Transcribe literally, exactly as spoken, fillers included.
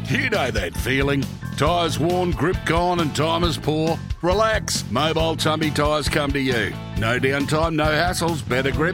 You know that feeling. Tyres worn, grip gone and time is poor? Relax. Mobile Tumby Tyres come to you. No downtime, no hassles, better grip,